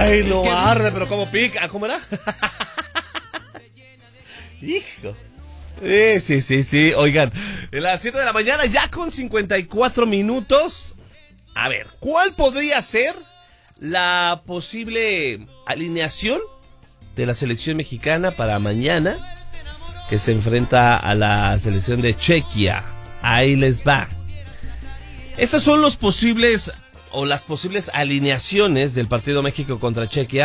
Ay, no arde, pero cómo pica. ¿Cómo era? Hijo. Sí. Oigan, en las 7 de la mañana, ya con 54 minutos. A ver, ¿cuál podría ser la posible alineación de la selección mexicana para mañana, que se enfrenta a la selección de Chequia? Ahí les va. Estos son los posibles o las posibles alineaciones del partido México contra Chequia